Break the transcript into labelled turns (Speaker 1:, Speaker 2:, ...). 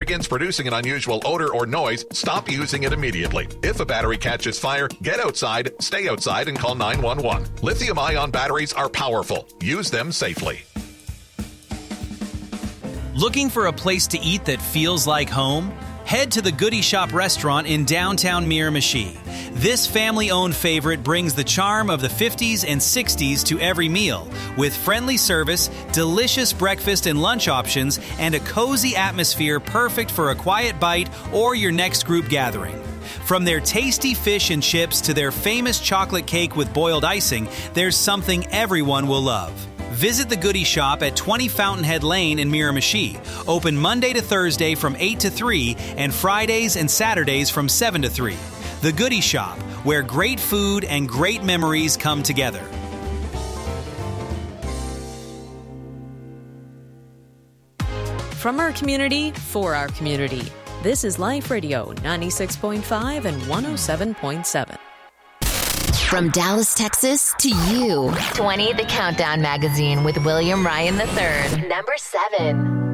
Speaker 1: begins producing an unusual odor or noise, stop using it immediately. If a battery catches fire, get outside, stay outside, and call 911. Lithium-ion batteries are powerful. Use them safely.
Speaker 2: Looking for a place to eat that feels like home? Head to the Goody Shop restaurant in downtown Miramichi. This family-owned favorite brings the charm of the 50s and 60s to every meal, with friendly service, delicious breakfast and lunch options, and a cozy atmosphere perfect for a quiet bite or your next group gathering. From their tasty fish and chips to their famous chocolate cake with boiled icing, there's something everyone will love. Visit the Goody Shop at 20 Fountainhead Lane in Miramichi. Open Monday to Thursday from 8 to 3 and Fridays and Saturdays from 7 to 3. The Goody Shop, where great food and great memories come together.
Speaker 3: From our community, for our community. This is Life Radio 96.5 and 107.7.
Speaker 4: From Dallas, Texas to you.
Speaker 5: 20 The Countdown Magazine with William Ryan III. Number 7.